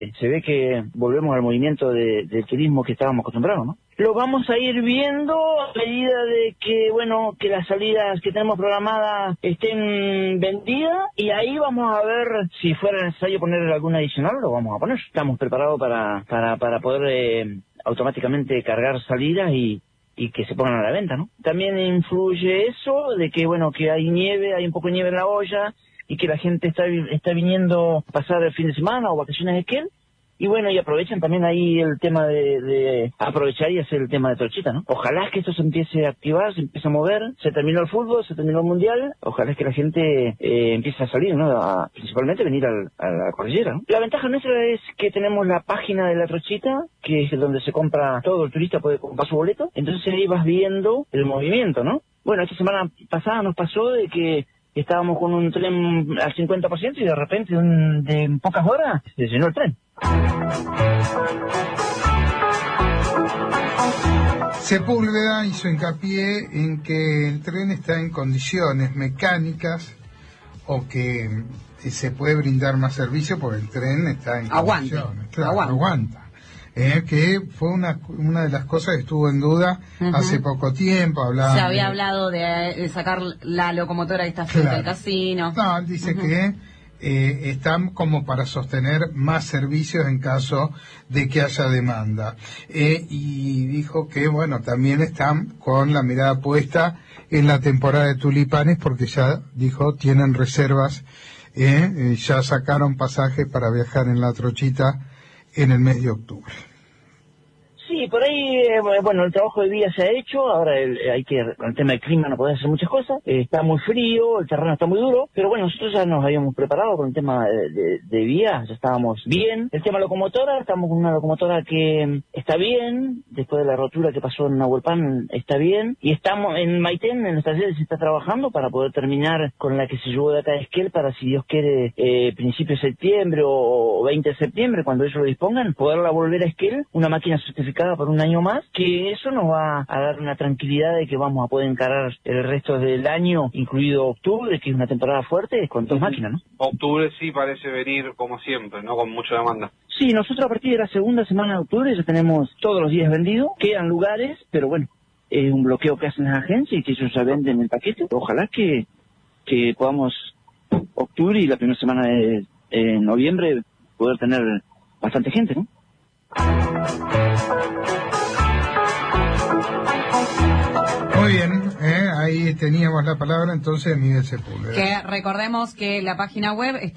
Se ve que volvemos al movimiento del turismo que estábamos acostumbrados, ¿no? Lo vamos a ir viendo a medida de que, bueno, que las salidas que tenemos programadas estén vendidas, y ahí vamos a ver si fuera necesario poner alguna adicional, lo vamos a poner. Estamos preparados para poder automáticamente cargar salidas y que se pongan a la venta, ¿no? También influye eso de que, bueno, que hay nieve, hay un poco de nieve en la olla, y que la gente está viniendo a pasar el fin de semana o vacaciones de esquí. Y bueno, y aprovechan también ahí el tema de aprovechar y hacer el tema de Trochita, ¿no? Ojalá que esto se empiece a activar, se empiece a mover. Se terminó el fútbol, se terminó el mundial. Ojalá que la gente empiece a salir, ¿no? Principalmente venir a la cordillera, ¿no? La ventaja nuestra es que tenemos la página de la Trochita, que es donde se compra, todo el turista puede comprar su boleto. Entonces ahí vas viendo el movimiento, ¿no? Bueno, esta semana pasada nos pasó de que estábamos con un tren al 50% y de repente, de pocas horas, se llenó el tren. Sepúlveda hizo hincapié en que el tren está en condiciones mecánicas, o que se puede brindar más servicio porque el tren está en condiciones. Claro, aguanta. Que fue una de las cosas que estuvo en duda hace poco tiempo. Se había hablado de sacar la locomotora que está frente al casino. No, él dice que están como para sostener más servicios en caso de que haya demanda. Y dijo que, bueno, también están con la mirada puesta en la temporada de tulipanes, porque ya, dijo, tienen reservas, ya sacaron pasajes para viajar en la Trochita en el mes de octubre. Sí, por ahí, bueno, el trabajo de vía se ha hecho. Ahora con el tema del clima no podemos hacer muchas cosas. Está muy frío, el terreno está muy duro, pero bueno, nosotros ya nos habíamos preparado con el tema de vía, ya estábamos bien. El tema locomotora, estamos con una locomotora que está bien, después de la rotura que pasó en Nahuelpan, está bien. Y estamos en Maitén, en nuestra sede se está trabajando para poder terminar con la que se llevó de acá de Esquel, para, si Dios quiere, principio de septiembre o 20 de septiembre, cuando ellos lo dispongan, poderla volver a Esquel, una máquina certificada por un año más, que eso nos va a dar una tranquilidad de que vamos a poder encarar el resto del año, incluido octubre, que es una temporada fuerte, con dos máquinas, ¿no? Octubre sí parece venir como siempre, ¿no? Con mucha demanda. Sí, nosotros a partir de la segunda semana de octubre ya tenemos todos los días vendidos, quedan lugares, pero bueno, es un bloqueo que hacen las agencias y que ellos ya venden el paquete. Ojalá que podamos octubre y la primera semana de noviembre poder tener bastante gente, ¿no? Muy bien, ahí teníamos la palabra entonces de Miguel Sepúlveda. Que recordemos que la página web es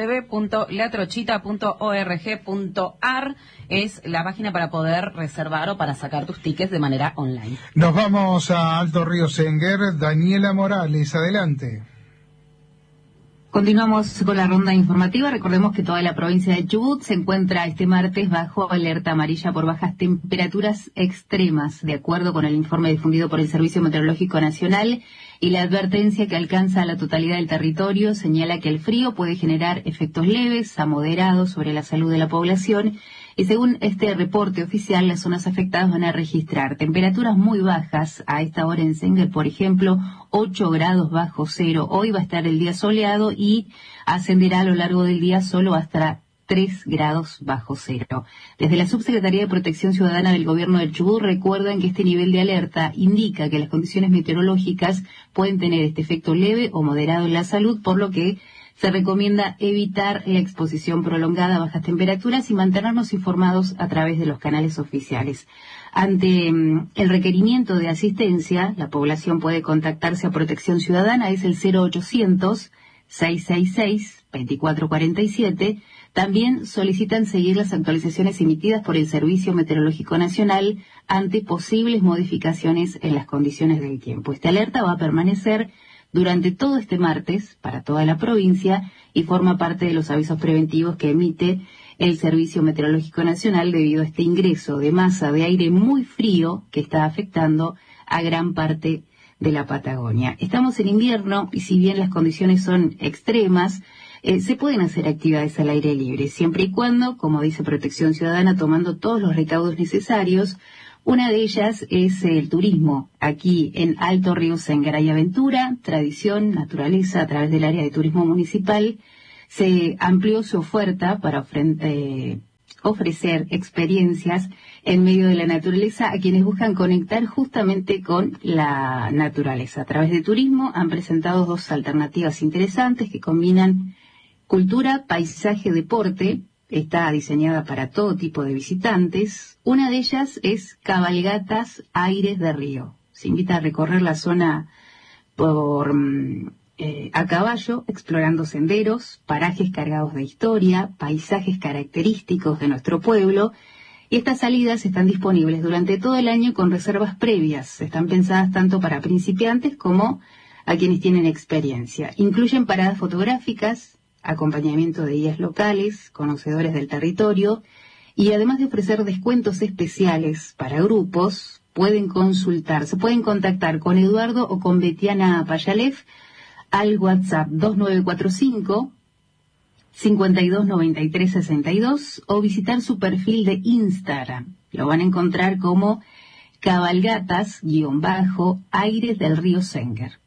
www.latrochita.org.ar, es la página para poder reservar o para sacar tus tickets de manera online. Nos vamos a Alto Río Senguer. Daniela Morales, adelante. Continuamos con la ronda informativa. Recordemos que toda la provincia de Chubut se encuentra este martes bajo alerta amarilla por bajas temperaturas extremas, de acuerdo con el informe difundido por el Servicio Meteorológico Nacional, y la advertencia que alcanza a la totalidad del territorio señala que el frío puede generar efectos leves a moderados sobre la salud de la población. Y según este reporte oficial, las zonas afectadas van a registrar temperaturas muy bajas a esta hora en Senguer, por ejemplo, 8 grados bajo cero. Hoy va a estar el día soleado y ascenderá a lo largo del día solo hasta 3 grados bajo cero. Desde la Subsecretaría de Protección Ciudadana del Gobierno del Chubut recuerdan que este nivel de alerta indica que las condiciones meteorológicas pueden tener este efecto leve o moderado en la salud, por lo que se recomienda evitar la exposición prolongada a bajas temperaturas y mantenernos informados a través de los canales oficiales. Ante el requerimiento de asistencia, la población puede contactarse a Protección Ciudadana, es el 0800-666-2447. También solicitan seguir las actualizaciones emitidas por el Servicio Meteorológico Nacional ante posibles modificaciones en las condiciones del tiempo. Esta alerta va a permanecer durante todo este martes para toda la provincia y forma parte de los avisos preventivos que emite el Servicio Meteorológico Nacional debido a este ingreso de masa de aire muy frío que está afectando a gran parte de la Patagonia. Estamos en invierno y si bien las condiciones son extremas, se pueden hacer actividades al aire libre, siempre y cuando, como dice Protección Ciudadana, tomando todos los recaudos necesarios. Una de ellas es el turismo. Aquí en Alto Río Senguer hay aventura, tradición, naturaleza a través del área de turismo municipal. Se amplió su oferta para ofrecer experiencias en medio de la naturaleza a quienes buscan conectar justamente con la naturaleza. A través de turismo han presentado 2 alternativas interesantes que combinan cultura, paisaje, deporte. Está diseñada para todo tipo de visitantes. Una de ellas es Cabalgatas Aires de Río. Se invita a recorrer la zona a caballo, explorando senderos, parajes cargados de historia, paisajes característicos de nuestro pueblo. Y estas salidas están disponibles durante todo el año con reservas previas. Están pensadas tanto para principiantes como a quienes tienen experiencia. Incluyen paradas fotográficas, acompañamiento de guías locales, conocedores del territorio, y además de ofrecer descuentos especiales para grupos, se pueden contactar con Eduardo o con Betiana Payalef al WhatsApp 2945 529362 o visitar su perfil de Instagram. Lo van a encontrar como Cabalgatas-Aires del Río Senguer.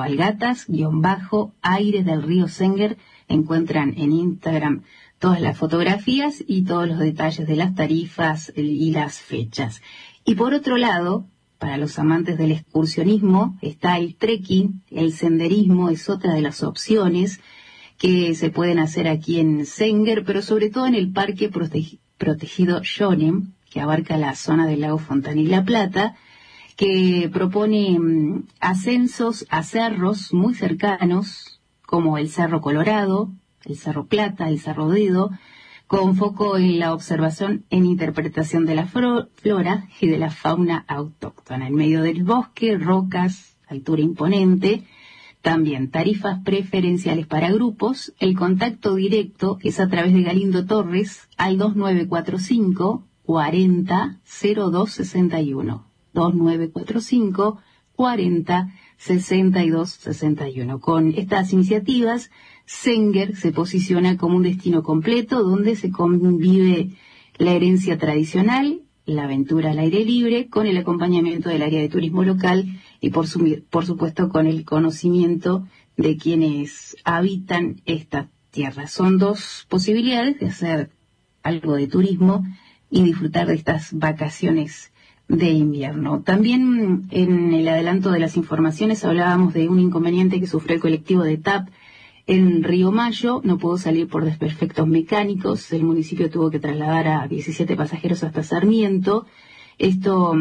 Cabalgatas-Aires del Río Senguer. Encuentran en Instagram todas las fotografías y todos los detalles de las tarifas y las fechas. Y por otro lado, para los amantes del excursionismo, está el trekking, el senderismo es otra de las opciones que se pueden hacer aquí en Senguer, pero sobre todo en el Parque Protegido Yonem, que abarca la zona del lago Fontana y La Plata, que propone ascensos a cerros muy cercanos, como el Cerro Colorado, el Cerro Plata, el Cerro Dedo, con foco en la observación e interpretación de la flora y de la fauna autóctona. En medio del bosque, rocas, altura imponente, también tarifas preferenciales para grupos. El contacto directo es a través de Galindo Torres al 2945 40 0261. 2945 40 6261. Con estas iniciativas, Senguer se posiciona como un destino completo donde se convive la herencia tradicional, la aventura al aire libre, con el acompañamiento del área de turismo local y por supuesto con el conocimiento de quienes habitan esta tierra. Son 2 posibilidades de hacer algo de turismo y disfrutar de estas vacaciones de invierno. También en el adelanto de las informaciones hablábamos de un inconveniente que sufrió el colectivo de TAP en Río Mayo. No pudo salir por desperfectos mecánicos. El municipio tuvo que trasladar a 17 pasajeros hasta Sarmiento. Esto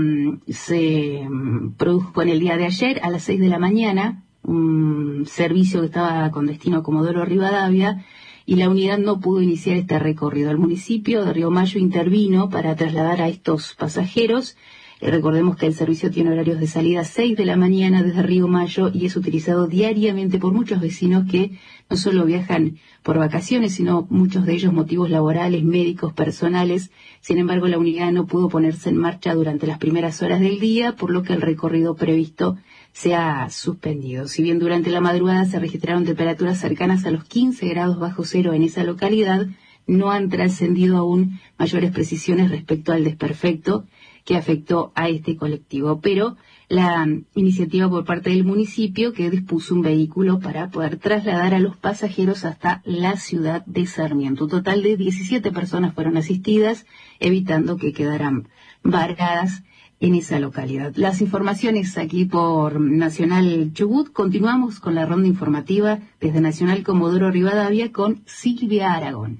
se produjo en el día de ayer a las 6 de la mañana, un servicio que estaba con destino a Comodoro Rivadavia, y la unidad no pudo iniciar este recorrido. El municipio de Río Mayo intervino para trasladar a estos pasajeros. Recordemos que el servicio tiene horarios de salida a 6 de la mañana desde Río Mayo y es utilizado diariamente por muchos vecinos que no solo viajan por vacaciones, sino muchos de ellos motivos laborales, médicos, personales. Sin embargo, la unidad no pudo ponerse en marcha durante las primeras horas del día, por lo que el recorrido previsto se ha suspendido. Si bien durante la madrugada se registraron temperaturas cercanas a los 15 grados bajo cero en esa localidad, no han trascendido aún mayores precisiones respecto al desperfecto que afectó a este colectivo. Pero la iniciativa por parte del municipio que dispuso un vehículo para poder trasladar a los pasajeros hasta la ciudad de Sarmiento. Un total de 17 personas fueron asistidas, evitando que quedaran varadas en esa localidad. Las informaciones aquí por Nacional Chubut. Continuamos con la ronda informativa desde Nacional Comodoro Rivadavia con Silvia Aragón.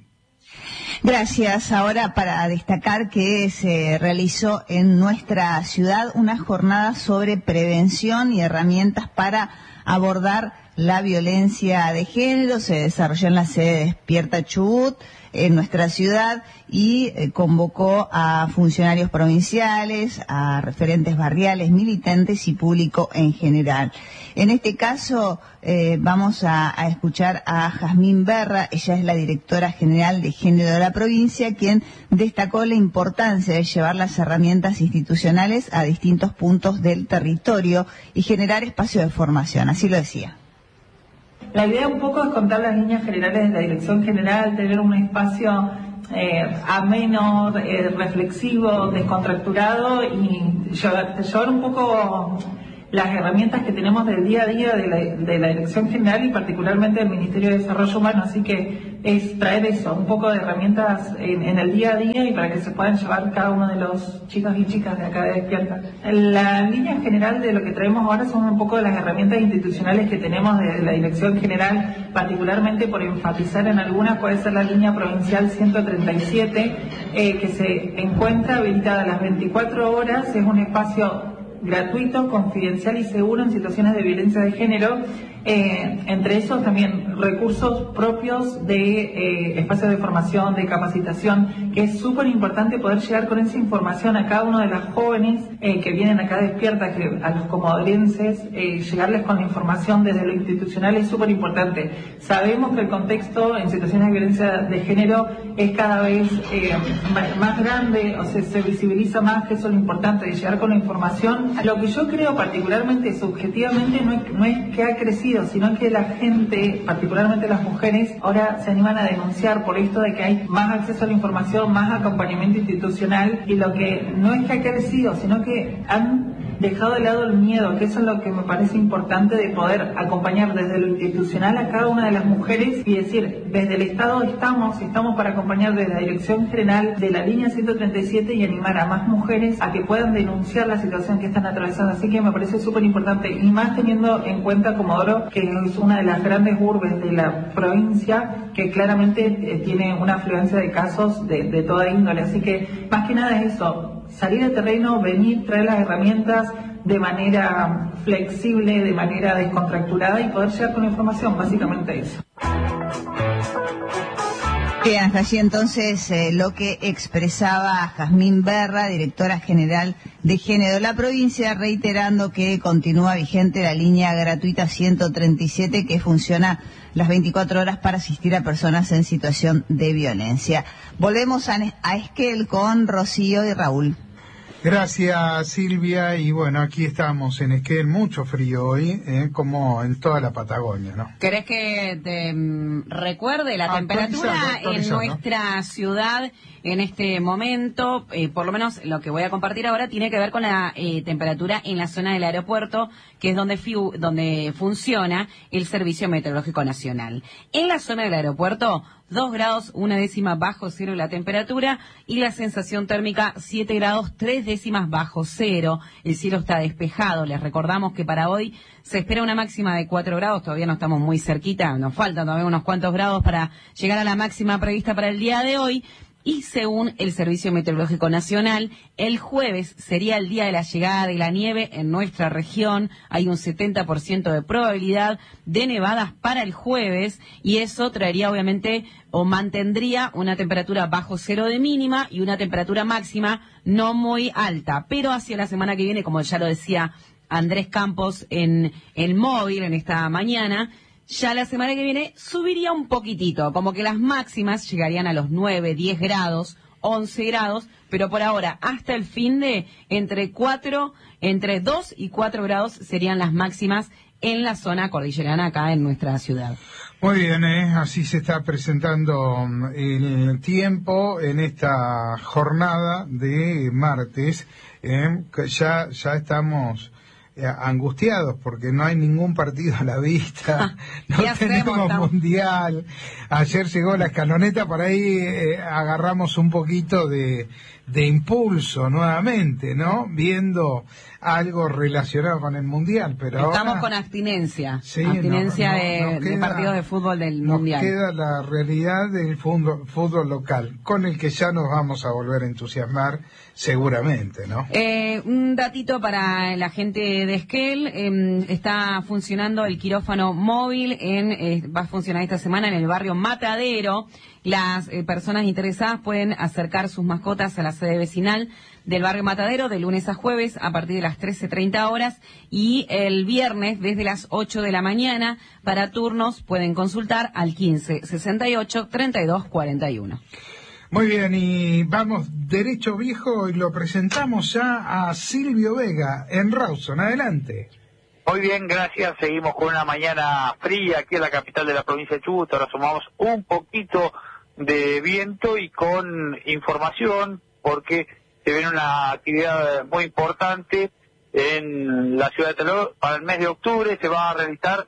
Gracias. Ahora para destacar que se realizó en nuestra ciudad una jornada sobre prevención y herramientas para abordar la violencia de género. Se desarrolló en la sede Despierta Chubut, en nuestra ciudad, y convocó a funcionarios provinciales, a referentes barriales, militantes y público en general. En este caso vamos a escuchar a Jazmín Berra. Ella es la directora general de género de la provincia, quien destacó la importancia de llevar las herramientas institucionales a distintos puntos del territorio y generar espacios de formación. Así lo decía. La idea un poco es contar las líneas generales de la dirección general, tener un espacio ameno, reflexivo, descontracturado y llevar un poco las herramientas que tenemos del día a día de la Dirección General y particularmente del Ministerio de Desarrollo Humano, así que es traer eso, un poco de herramientas en el día a día y para que se puedan llevar cada uno de los chicos y chicas de acá de Despierta. La línea general de lo que traemos ahora son un poco de las herramientas institucionales que tenemos de la Dirección General, particularmente por enfatizar en algunas, puede ser la línea provincial 137, que se encuentra habilitada a las 24 horas, es un espacio gratuito, confidencial y seguro en situaciones de violencia de género, entre esos también recursos propios de espacios de formación, de capacitación, que es súper importante poder llegar con esa información a cada uno de las jóvenes que vienen acá Despierta, que a los comodorenses, llegarles con la información desde lo institucional es súper importante. Sabemos que el contexto en situaciones de violencia de género es cada vez más grande, o sea, se visibiliza más, que eso es lo importante, de llegar con la información. Lo que yo creo particularmente, subjetivamente, no es que ha crecido, sino que la gente, particularmente las mujeres, ahora se animan a denunciar por esto de que hay más acceso a la información, más acompañamiento institucional, y lo que no es que ha crecido, sino que han dejado de lado el miedo, que eso es lo que me parece importante, de poder acompañar desde lo institucional a cada una de las mujeres y decir, desde el Estado estamos para acompañar desde la Dirección General de la línea 137 y animar a más mujeres a que puedan denunciar la situación que están atravesando. Así que me parece súper importante, y más teniendo en cuenta Comodoro, que es una de las grandes urbes de la provincia, que claramente tiene una afluencia de casos de toda índole. Así que más que nada es eso, salir al terreno, venir, traer las herramientas de manera flexible, de manera descontracturada y poder llegar con la información, básicamente eso. Bien, hasta allí entonces lo que expresaba Jazmín Berra, directora general de Género de la provincia, reiterando que continúa vigente la línea gratuita 137 que funciona las 24 horas para asistir a personas en situación de violencia. Volvemos a Esquel con Rocío y Raúl. Gracias, Silvia, y bueno, aquí estamos en Esquel, mucho frío hoy, como en toda la Patagonia, ¿no? ¿Querés que te recuerde la temperatura en nuestra ciudad en este momento? Por lo menos lo que voy a compartir ahora tiene que ver con la temperatura en la zona del aeropuerto, que es donde funciona el Servicio Meteorológico Nacional. En la zona del aeropuerto, 2 grados, 1 décima bajo cero la temperatura, y la sensación térmica 7 grados, 3 décimas bajo cero. El cielo está despejado. Les recordamos que para hoy se espera una máxima de 4 grados, todavía no estamos muy cerquita, nos faltan todavía unos cuantos grados para llegar a la máxima prevista para el día de hoy. Y según el Servicio Meteorológico Nacional, el jueves sería el día de la llegada de la nieve en nuestra región. Hay un 70% de probabilidad de nevadas para el jueves, y eso traería obviamente o mantendría una temperatura bajo cero de mínima y una temperatura máxima no muy alta. Pero hacia la semana que viene, como ya lo decía Andrés Campos en el móvil en esta mañana, ya la semana que viene subiría un poquitito, como que las máximas llegarían a los 9, 10 grados, 11 grados, pero por ahora, hasta el fin de entre 2 y 4 grados serían las máximas en la zona cordillerana acá en nuestra ciudad. Muy bien, así se está presentando el tiempo en esta jornada de martes. Ya estamos angustiados porque no hay ningún partido a la vista, no tenemos mundial. Ayer llegó la escaloneta, por ahí agarramos un poquito de impulso nuevamente, ¿no? Viendo algo relacionado con el mundial, pero estamos ahora con abstinencia, sí, de partidos de fútbol del mundial. Nos queda la realidad del fútbol local, con el que ya nos vamos a volver a entusiasmar seguramente, ¿no? Un datito para la gente de Esquel, está funcionando el quirófano móvil, va a funcionar esta semana en el barrio Matadero. Las personas interesadas pueden acercar sus mascotas a la sede vecinal del barrio Matadero de lunes a jueves a partir de las 13:30 horas, y el viernes desde las 8 de la mañana. Para turnos pueden consultar al 15 68 32 41. Muy bien, y vamos derecho viejo y lo presentamos ya a Silvio Vega en Rawson. Adelante. Muy bien, gracias. Seguimos con una mañana fría aquí en la capital de la provincia de Chubut. Ahora sumamos un poquito de viento y con información, porque se viene una actividad muy importante en la ciudad de Trelew. Para el mes de octubre se va a realizar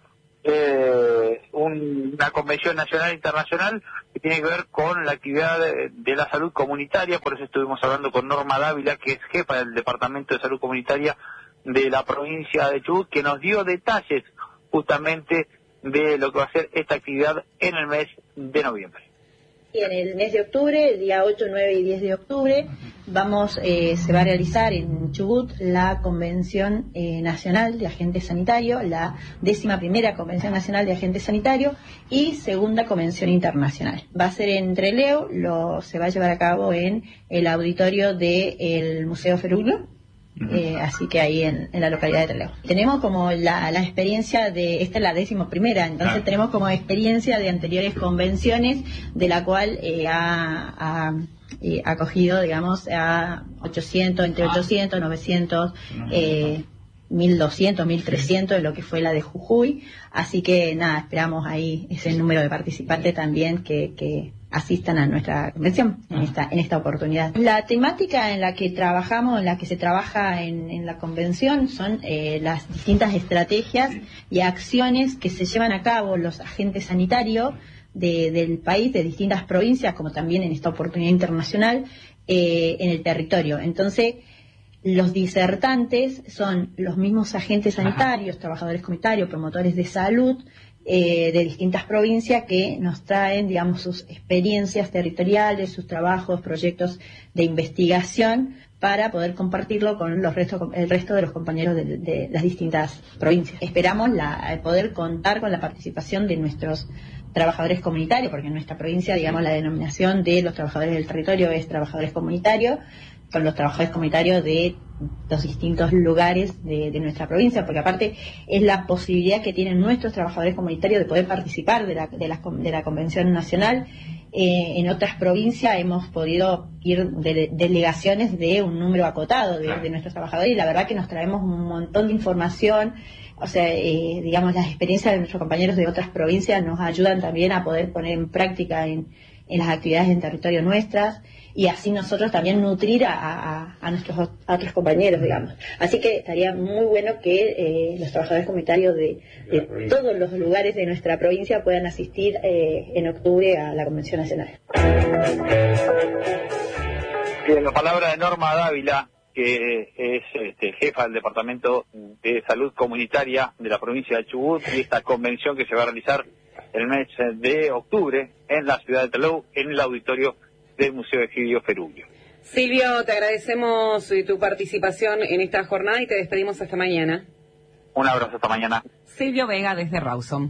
una convención nacional e internacional que tiene que ver con la actividad de la salud comunitaria. Por eso estuvimos hablando con Norma Dávila, que es jefa del Departamento de Salud Comunitaria de la provincia de Chubut, que nos dio detalles justamente de lo que va a ser esta actividad en el mes de noviembre. Y en el mes de octubre, el día 8, 9 y 10 de octubre, se va a realizar en Chubut la Convención Nacional de Agentes Sanitarios, la 11ª Convención Nacional de Agentes Sanitarios y segunda Convención Internacional. Va a ser en Trelew, se va a llevar a cabo en el auditorio del Museo Feruglio. Así que ahí en la localidad de Trelew. Tenemos como la experiencia esta es la 11ª, entonces tenemos como experiencia de anteriores convenciones, de la cual ha acogido, digamos, a 800, entre 800, 900, 1200, 1300 en lo que fue la de Jujuy. Así que nada, esperamos ahí ese número de participantes también que asistan a nuestra convención en esta oportunidad. La temática en la que trabajamos, en la que se trabaja en la convención, son las distintas estrategias y acciones que se llevan a cabo los agentes sanitarios del país, de distintas provincias, como también en esta oportunidad internacional, en el territorio. Entonces, los disertantes son los mismos agentes sanitarios, trabajadores comunitarios, promotores de salud, de distintas provincias que nos traen, digamos, sus experiencias territoriales, sus trabajos, proyectos de investigación para poder compartirlo con el resto de los compañeros de las distintas provincias. Esperamos poder contar con la participación de nuestros trabajadores comunitarios, porque en nuestra provincia, digamos, la denominación de los trabajadores del territorio es trabajadores comunitarios, con los trabajadores comunitarios de los distintos lugares de nuestra provincia, porque aparte es la posibilidad que tienen nuestros trabajadores comunitarios de poder participar de la Convención Nacional. En otras provincias hemos podido ir de delegaciones de un número acotado de nuestros trabajadores, y la verdad que nos traemos un montón de información. O sea, digamos, las experiencias de nuestros compañeros de otras provincias nos ayudan también a poder poner en práctica en las actividades en territorio nuestras, y así nosotros también nutrir a nuestros otros compañeros, digamos. Así que estaría muy bueno que los trabajadores comunitarios de todos los lugares de nuestra provincia puedan asistir en octubre a la Convención Nacional. Bien, la palabra de Norma Dávila, que es jefa del Departamento de Salud Comunitaria de la provincia de Chubut, y esta convención que se va a realizar el mes de octubre en la ciudad de Trelew, en el auditorio del Museo Egidio Feruglio. Silvio, te agradecemos tu participación en esta jornada y te despedimos hasta mañana. Un abrazo, hasta mañana. Silvio Vega desde Rawson.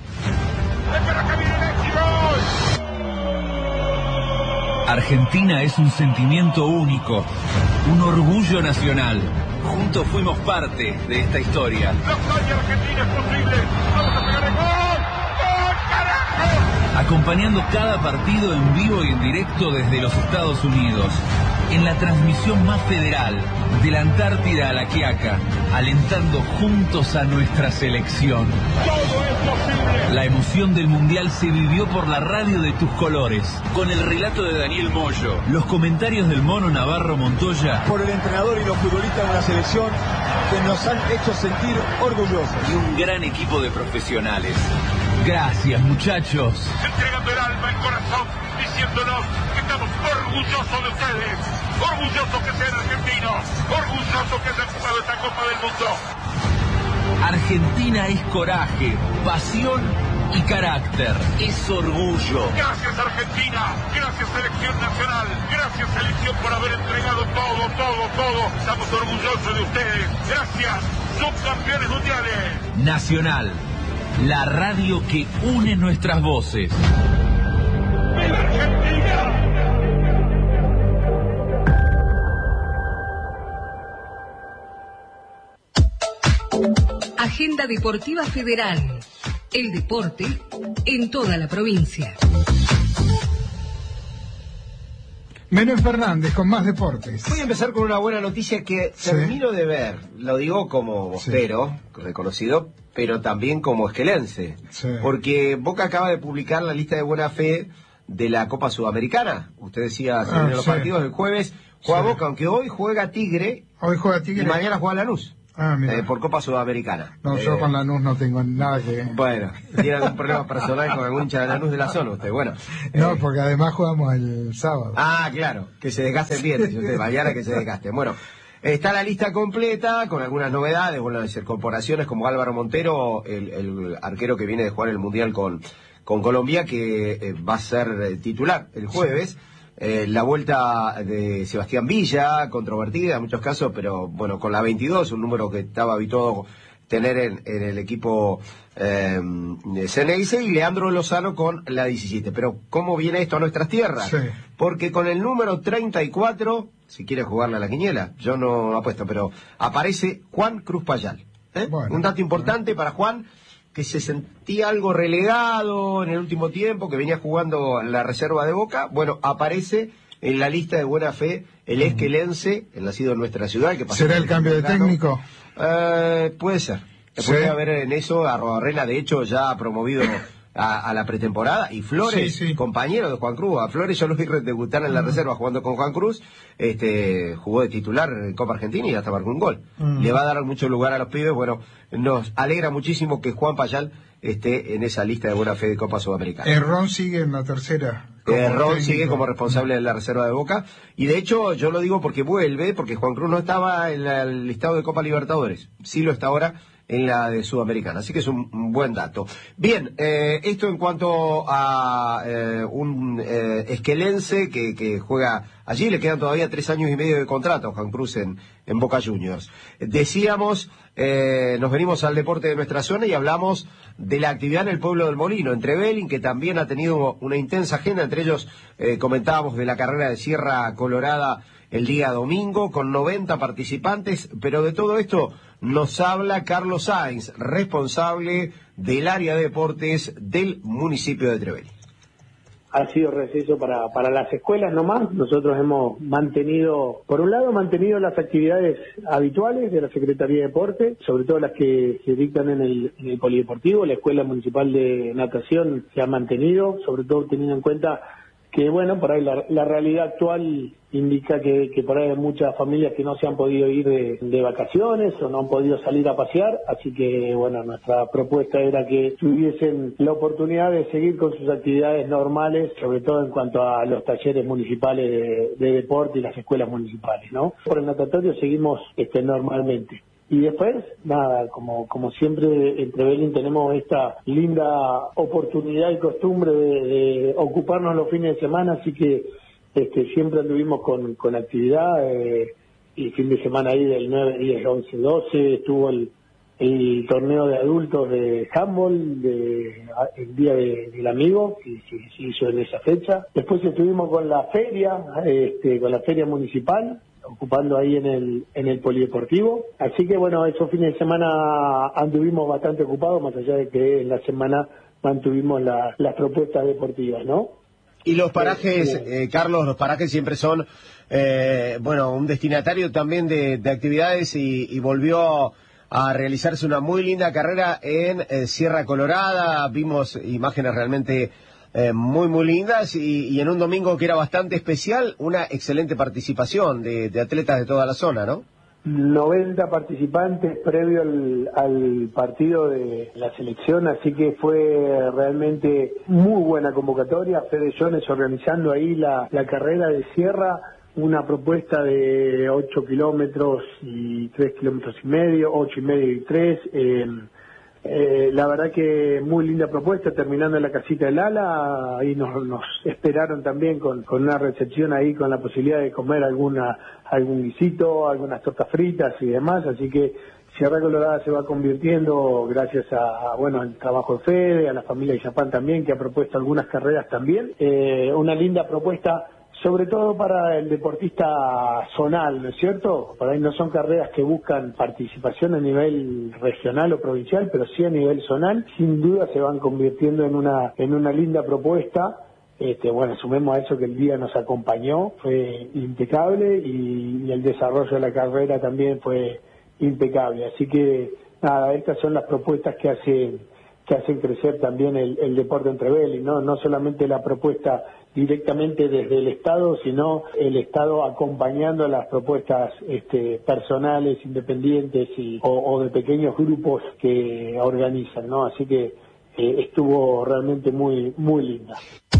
Argentina es un sentimiento único, un orgullo nacional. Juntos fuimos parte de esta historia. ¡La hazaña argentina es posible! ¡Vamos a pegar el gol! ¡Gol, carajo! Acompañando cada partido en vivo y en directo desde los Estados Unidos, en la transmisión más federal, de la Antártida a la Quiaca, alentando juntos a nuestra selección. ¡Todo es posible! La emoción del Mundial se vivió por la radio de tus colores, con el relato de Daniel Moyo, los comentarios del Mono Navarro Montoya, por el entrenador y los futbolistas de la selección que nos han hecho sentir orgullosos. Y un gran equipo de profesionales. Gracias, muchachos. Entregando el alma, el corazón, diciéndonos que estamos orgullosos de ustedes. Orgullosos que sean argentinos. Orgullosos que hayan jugado esta Copa del Mundo. Argentina es coraje, pasión y carácter. Es orgullo. Gracias, Argentina. Gracias, Selección Nacional. Gracias, Selección, por haber entregado todo. Estamos orgullosos de ustedes. Gracias. Subcampeones mundiales. Nacional. La radio que une nuestras voces. ¡Viva Argentina! Agenda Deportiva Federal. El deporte en toda la provincia. Menem Fernández con más deportes. Voy a empezar con una buena noticia que termino de ver. Lo digo como bostero, reconocido, pero también como esquelense. Porque Boca acaba de publicar la lista de buena fe de la Copa Sudamericana. Usted decía, en los partidos del jueves juega Boca, aunque hoy juega Tigre. Hoy juega Tigre. Y mañana juega Lanús. por Copa Sudamericana. No, yo con Lanús no tengo nada que... Bueno, ¿tiene algún problema personal con algún hincha de Lanús de la zona usted? Bueno. No, porque además jugamos el sábado. Claro, que se desgaste el viernes, usted, mañana que se desgaste. Bueno, está la lista completa con algunas novedades, las incorporaciones como Álvaro Montero, el arquero que viene de jugar el Mundial con Colombia, que va a ser titular el jueves. La vuelta de Sebastián Villa, controvertida en muchos casos, pero bueno, con la 22, un número que estaba habituado tener en el equipo Ceneice, y Leandro Lozano con la 17. Pero ¿cómo viene esto a nuestras tierras? Sí. Porque con el número 34, si quiere jugarle a la quiniela, yo no apuesto, pero aparece Juan Cruz Payal. Bueno, un dato importante para Juan, que se sentía algo relegado en el último tiempo, que venía jugando en la reserva de Boca. Bueno, aparece en la lista de buena fe el esquelense, el nacido en nuestra ciudad. Que pasó. ¿Será el cambio de técnico? Puede ser. ¿Sí? Puede haber en eso. Arrobarrena, de hecho, ya ha promovido a la pretemporada, y Flores, compañero de Juan Cruz. A Flores yo lo vi debutar en la reserva jugando con Juan Cruz, jugó de titular en Copa Argentina y hasta marcó un gol. Le va a dar mucho lugar a los pibes. Bueno, nos alegra muchísimo que Juan Payal esté en esa lista de buena fe de Copa Sudamericana. Ron sigue en la tercera. Ron sigue como responsable de la reserva de Boca, y de hecho yo lo digo porque vuelve, porque Juan Cruz no estaba en el listado de Copa Libertadores, sí lo está ahora en la de Sudamericana, así que es un buen dato. Bien, esto en cuanto a un esquelense que juega allí, le quedan todavía 3 años y medio de contrato a Juan Cruz en Boca Juniors. Decíamos, nos venimos al deporte de nuestra zona y hablamos de la actividad en el pueblo del Molino, en Trevelin, que también ha tenido una intensa agenda. Entre ellos comentábamos de la carrera de Sierra Colorada el día domingo, con 90 participantes, pero de todo esto nos habla Carlos Sainz, responsable del área de deportes del municipio de Trevelin. Ha sido receso para las escuelas nomás. Nosotros hemos mantenido, por un lado, las actividades habituales de la Secretaría de Deporte, sobre todo las que se dictan en el polideportivo. La Escuela Municipal de Natación se ha mantenido, sobre todo teniendo en cuenta que, bueno, por ahí la realidad actual indica que por ahí hay muchas familias que no se han podido ir de vacaciones o no han podido salir a pasear, así que, bueno, nuestra propuesta era que tuviesen la oportunidad de seguir con sus actividades normales, sobre todo en cuanto a los talleres municipales de deporte y las escuelas municipales, ¿no? Por el natatorio seguimos normalmente. Y después, nada, como siempre en Trevelin tenemos esta linda oportunidad y costumbre de ocuparnos los fines de semana, así que siempre anduvimos con actividad, y fin de semana ahí del 9, 10, 11, 12 estuvo el torneo de adultos de handball, el Día del Amigo, que se hizo en esa fecha. Después estuvimos con la feria municipal, ocupando ahí en el polideportivo. Así que bueno, esos fines de semana anduvimos bastante ocupados, más allá de que en la semana mantuvimos las propuestas deportivas, ¿no? Y los parajes, Carlos, los parajes siempre son, un destinatario también de actividades, y volvió a realizarse una muy linda carrera en Sierra Colorada. Vimos imágenes realmente muy, muy lindas, y en un domingo que era bastante especial, una excelente participación de atletas de toda la zona, ¿no? 90 participantes previo al partido de la selección, así que fue realmente muy buena convocatoria. Fede Jones organizando ahí la carrera de Sierra, una propuesta de 8 kilómetros y 3 kilómetros y medio, 8 y medio y 3. La verdad que muy linda propuesta, terminando en la casita del Ala. Ahí nos esperaron también con una recepción ahí, con la posibilidad de comer algún guisito, algunas tortas fritas y demás, así que Sierra Colorada se va convirtiendo, gracias al trabajo de Fede, a la familia de Japán también, que ha propuesto algunas carreras también, una linda propuesta, sobre todo para el deportista zonal, ¿no es cierto? Por ahí no son carreras que buscan participación a nivel regional o provincial, pero sí a nivel zonal. Sin duda se van convirtiendo en una linda propuesta. Sumemos a eso que el día nos acompañó, fue impecable, y el desarrollo de la carrera también fue impecable. Así que, nada, estas son las propuestas que que hacen crecer también el deporte en Trevelin, no solamente la propuesta directamente desde el Estado, sino el Estado acompañando las propuestas personales, independientes o de pequeños grupos que organizan, ¿no? Así que estuvo realmente muy, muy linda.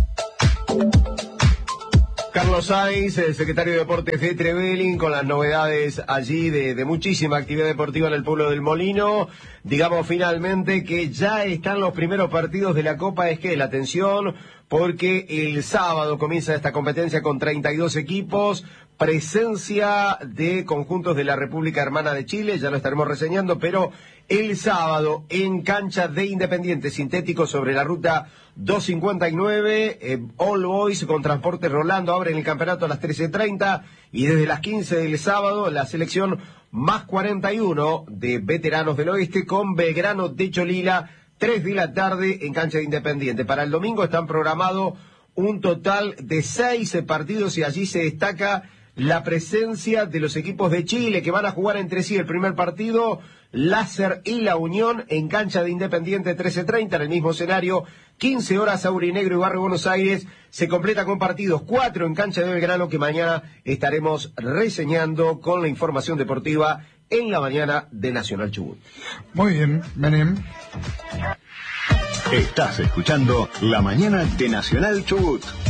Carlos Sainz, el secretario de Deportes de Trevelin, con las novedades allí de muchísima actividad deportiva en el pueblo del Molino. Digamos finalmente que ya están los primeros partidos de la Copa Esquel. Atención, porque el sábado comienza esta competencia con 32 equipos, presencia de conjuntos de la República Hermana de Chile, ya lo estaremos reseñando, pero el sábado en cancha de Independiente Sintético sobre la ruta 259, All Boys con Transporte Rolando abren el campeonato a las 13:30 y desde las 15 del sábado la selección más 41 de veteranos del oeste con Belgrano de Cholila, 3 de la tarde en cancha de Independiente. Para el domingo están programados un total de 6 partidos y allí se destaca la presencia de los equipos de Chile que van a jugar entre sí el primer partido, Láser y La Unión en cancha de Independiente 13:30 en el mismo escenario, 15 horas Aurinegro y Barrio Buenos Aires, se completa con partidos 4 en cancha de Belgrano que mañana estaremos reseñando con la información deportiva en la mañana de Nacional Chubut. Muy bien, Menem. Estás escuchando La Mañana de Nacional Chubut.